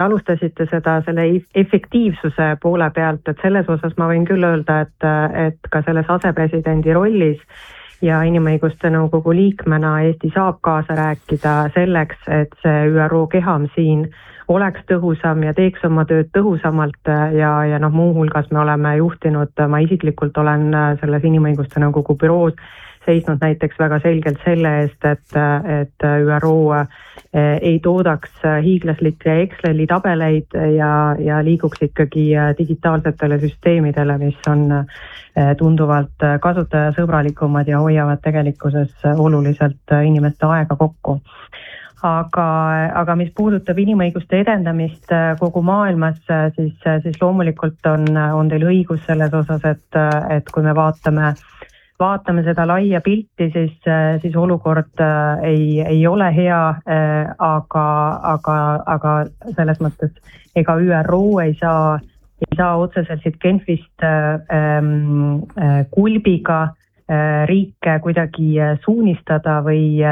alustasite seda selle efektiivsuse poole pealt, et selles osas ma võin küll öelda, et ka selles asepresidendi rollis ja Inimõiguste Nõukogu liikmena Eesti saab kaasa rääkida selleks, et see ÜRO keham siin oleks tõhusam ja teeks oma tööd tõhusamalt ja muuhulgas me oleme juhtinud, ma isiklikult olen selles Inimõiguste Nõukogu büroos seisnud näiteks väga selgelt selle eest, et ÜRO ei toodaks hiiglaslikke Exceli tabeleid ja liiguks ikkagi digitaalsetele süsteemidele, mis on tunduvalt kasutajasõbralikumad ja hoiavad tegelikkuses oluliselt inimeste aega kokku. Aga mis puudutab inimõiguste edendamist kogu maailmas, siis loomulikult on teil õigus selles osas, et kui me vaatame seda laia pilti, siis olukord ei ole hea, aga selles mõttes ega ÜRO ei saa otseselt siit Genfist kulbiga riike kuidagi suunistada või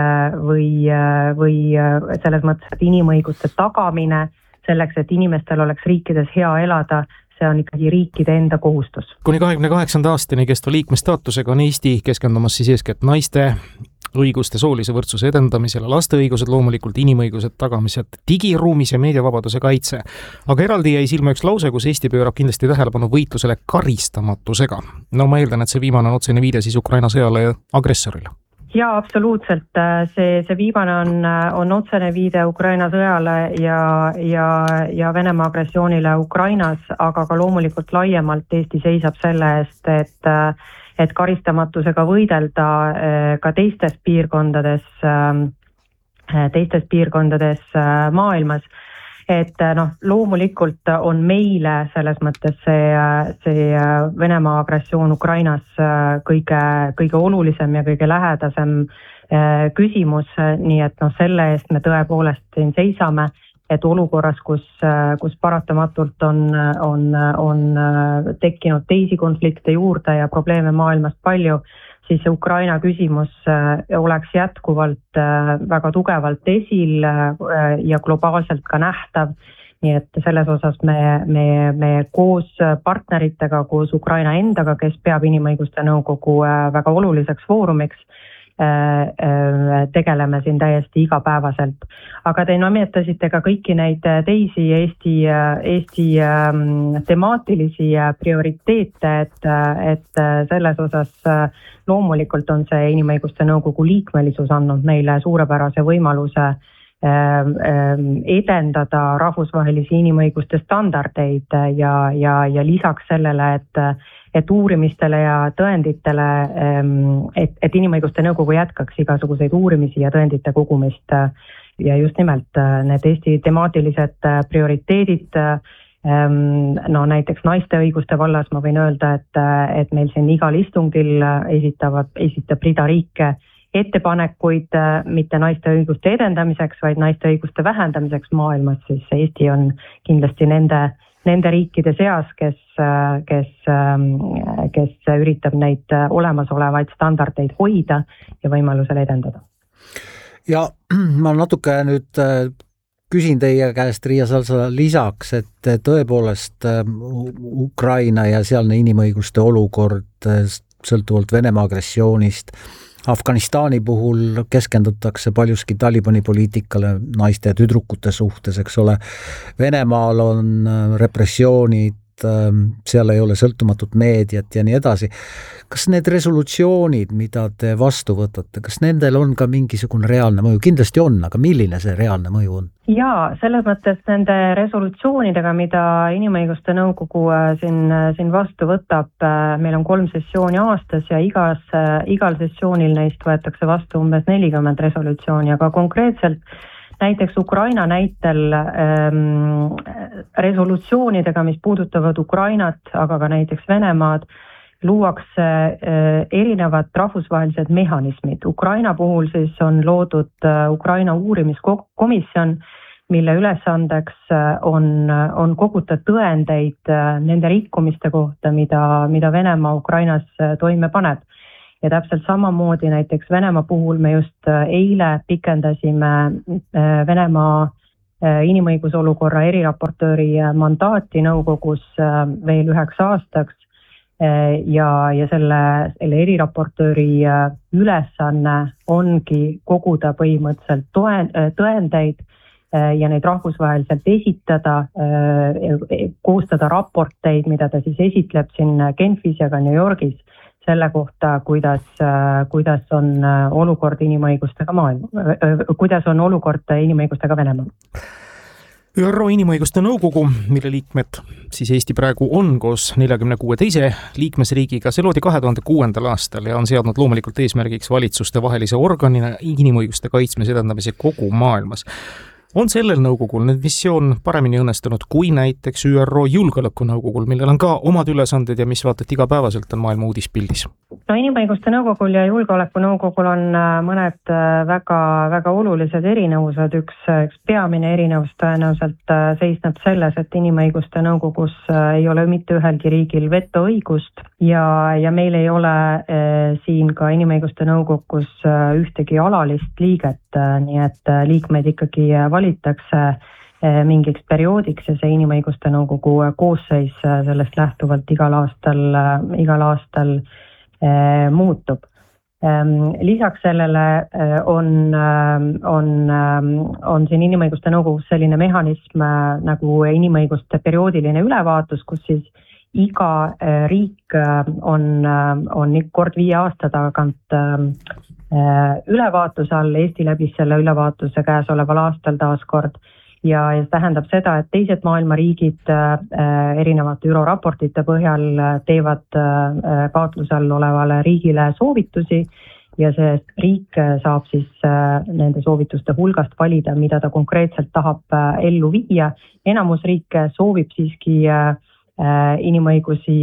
selles mõttes, et inimõiguste tagamine selleks, et inimestel oleks riikides hea elada, see on ikkagi riikide enda kohustus. Kuni 28. aastani kestva liikmestaatusega on Eesti keskendumas siis eeskätt naiste õiguste soolise võrdsuse edendamisele, laste õigused, loomulikult inimõigused tagamised digiruumis ja meediavabaduse kaitse. Aga eraldi jäi silma üks lause, kus Eesti pöörab kindlasti tähelepanu võitlusele karistamatusega. No ma eeldan, et see viimane on otsene viide siis Ukraina sõjale ja agressorile. Jaa, absoluutselt. See viimane on otsene viide Ukraina sõjale ja Venemaa agressioonile Ukrainas, aga ka loomulikult laiemalt Eesti seisab selle eest, et karistamatusega võidelda ka teistes piirkondades maailmas. Et loomulikult on meile selles mõttes see Venemaa agressioon Ukrainas kõige olulisem ja kõige lähedasem küsimus, nii et selle eest me tõepoolest siin seisame, et olukorras, kus paratamatult on tekkinud teisi konflikte juurde ja probleeme maailmas palju, siis Ukraina küsimus oleks jätkuvalt väga tugevalt esil ja globaalselt ka nähtav. Nii et selles osas me koos partneritega, koos Ukraina endaga, kes peab Inimõiguste Nõukogu väga oluliseks foorumiks, tegeleme siin täiesti igapäevaselt. Aga te nimetasite ka kõiki neid teisi Eesti temaatilisi prioriteete, et selles osas loomulikult on see Inimõiguste Nõukogu liikmelisus andnud meile suurepärase võimaluse edendada rahvusvahelisi inimõiguste standardeid ja lisaks sellele, et uurimistele ja tõenditele, et Inimõiguste Nõukogu jätkaks igasuguseid uurimisi ja tõendite kogumist ja just nimelt need Eesti temaatilised prioriteedid, näiteks naiste õiguste vallas ma võin öelda, et meil siin igal istungil esitab rida riike ettepanekuid mitte naiste õiguste edendamiseks, vaid naiste õiguste vähendamiseks maailmas, siis Eesti on kindlasti nende riikide seas, kes üritab neid olemasolevaid standardeid hoida ja võimalusel edendada. Ja ma natuke nüüd küsin teie käest, Riia Salsa, lisaks, et tõepoolest Ukraina ja sealne inimõiguste olukord sõltuvalt Venemaa agressioonist, Afganistani puhul keskendutakse paljuski Talibani poliitikale naiste ja tüdrukute suhtes, eks ole. Venemaal on repressioonid, seal ei ole sõltumatut meediat ja nii edasi. Kas need resolutsioonid, mida te vastu võtate, kas nendel on ka mingisugune reaalne mõju? Kindlasti on, aga milline see reaalne mõju on? Jaa, selles mõttes nende resolutsioonidega, mida Inimõiguste Nõukogu siin vastu võtab, meil on 3 sessiooni aastas ja igal sessioonil neist võetakse vastu umbes 40 resolutsiooni, aga konkreetselt näiteks Ukraina näitel resolutsioonidega, mis puudutavad Ukrainat, aga ka näiteks Venemaad, luuakse erinevad rahvusvahelised mehhanismid. Ukraina puhul siis on loodud Ukraina uurimiskomisjon, mille ülesandeks on koguda tõendeid nende rikkumiste kohta, mida Venemaa Ukrainas toime paneb. Ja täpselt samamoodi näiteks Venemaa puhul me just eile pikendasime Venemaa inimõigusolukorra eriraportööri mandaati nõukogus veel 9 aastaks ja selle eriraportööri ülesanne ongi koguda põhimõtteliselt tõendeid ja neid rahvusvaheliselt esitada, koostada raporteid, mida ta siis esitleb siin Genfis ja ka New Yorgis selle kohta, kuidas on olukord inimõigustega Venemaal. ÜRO Inimõiguste Nõukogu, mille liikmed siis Eesti praegu on koos 46 teise liikmesriigiga, see loodi 2006. aastal ja on seadnud loomulikult eesmärgiks valitsuste vahelise organina inimõiguste kaitsmise edendamise kogu maailmas. On sellel nõukogul nüüd missioon paremini õnnestunud kui näiteks ÜRO Julgeolekunõukogul, millel on ka omad ülesanded ja mis vaata, et igapäevaselt on maailma uudispildis? No Inimõiguste Nõukogul ja Julgeolekunõukogul on mõned väga olulised erinevused. Üks peamine erinevus tõenäoliselt seisneb selles, et Inimõiguste Nõukogus ei ole mitte ühelgi riigil vetoõigust ja meil ei ole siin ka Inimõiguste Nõukogus ühtegi alalist liiget, nii et liikmeid ikkagi valitakse mingiks perioodiks ja see Inimõiguste Nõukogu koosseis sellest lähtuvalt igal aastal muutub. Lisaks sellele on siin Inimõiguste Nõukogus selline mehhanism nagu inimõiguste perioodiline ülevaatus, kus siis iga riik on kord 5 aasta tagant ülevaatuse all. Eesti läbis selle ülevaatuse käesoleval aastal taaskord ja see tähendab seda, et teised maailma riigid erinevate ÜRO raportite põhjal teevad kaatluse all olevale riigile soovitusi ja see riik saab siis nende soovituste hulgast valida, mida ta konkreetselt tahab ellu viia. Enamus riike soovib siiski inimõigusi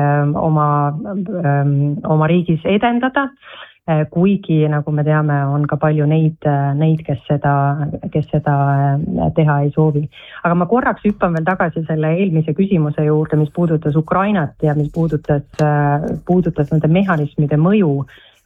oma riigis edendada, kuigi nagu me teame, on ka palju neid, kes seda teha ei soovi. Aga ma korraks hüppan veel tagasi selle eelmise küsimuse juurde, mis puudutas Ukrainat ja mis puudutas nende mehhanismide mõju,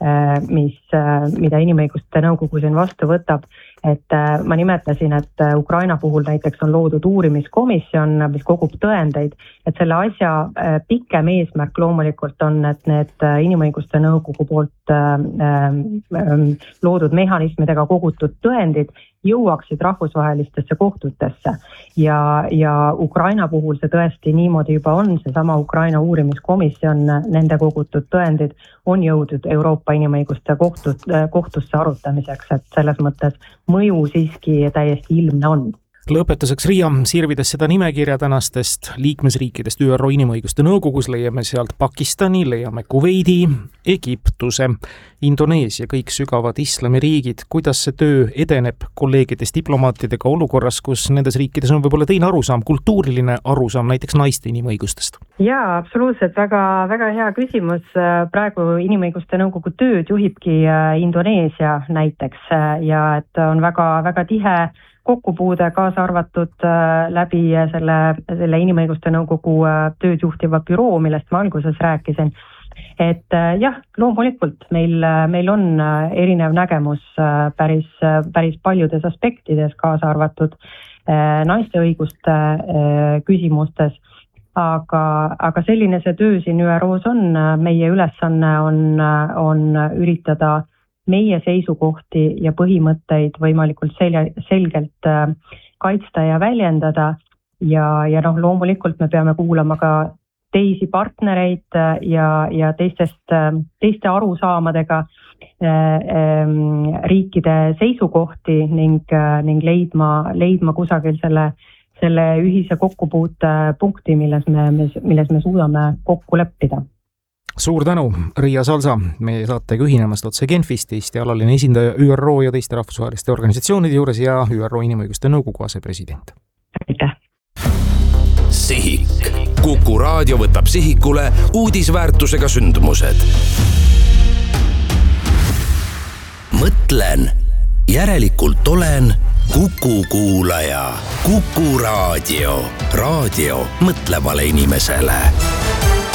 mida Inimõiguste Nõukogu siin vastu võtab. Et ma nimetasin, et Ukraina puhul näiteks on loodud uurimiskomisjon, mis kogub tõendeid, et selle asja pikem eesmärk loomulikult on, et need Inimõiguste Nõukogu poolt loodud mehhanismidega kogutud tõendid jõuaksid rahvusvahelistesse kohtutesse ja Ukraina puhul see tõesti niimoodi juba on, seesama Ukraina uurimiskomisjon, nende kogutud tõendid on jõudnud Euroopa Inimõiguste kohtusse arutamiseks, et selles mõttes mõju siiski täiesti ilmne on. Lõpetuseks, Riia, sirvides seda nimekirja tänastest liikmesriikidest ÜRO Inimõiguste Nõukogus, leiame sealt Pakistani, leiame Kuveidi, Egiptuse, Indoneesia, kõik sügavad islamiriigid. Kuidas see töö edeneb kolleegides diplomaatidega olukorras, kus nendes riikides on võib-olla teine arusaam, kultuuriline arusaam näiteks naiste inimõigustest? Jaa, absoluutselt, väga hea küsimus. Praegu Inimõiguste Nõukogu tööd juhibki Indoneesia näiteks ja et on väga tihe kokkupuude kaasa arvatud läbi selle Inimõiguste Nõukogu tööd juhtiva büroo, millest ma alguses rääkisin. Et jah, loomulikult meil on erinev nägemus päris paljudes aspektides, kaasa arvatud naiste õiguste küsimustes, aga selline see töö siin ÜROs on. Meie ülesanne on üritada meie seisukohti ja põhimõtteid võimalikult selgelt kaitsta ja väljendada ja loomulikult me peame kuulama ka teisi partnereid ja teiste arusaamadega riikide seisukohti ning leidma kusagil selle ühise kokkupuutepunkti, milles me suudame kokku leppida. Suur tänu, Riia Salsa, meie saatega ühinemast otse Genfist, Eesti alaline esindaja ÜRO ja teiste rahvusvaheliste organisatsioonide juures ja ÜRO Inimõiguste Nõukogu asepresident. Aitäh! Sihik. Kuku raadio võtab sihikule uudisväärtusega sündmused. Mõtlen, järelikult olen Kuku kuulaja. Kuku raadio. Raadio mõtlevale inimesele.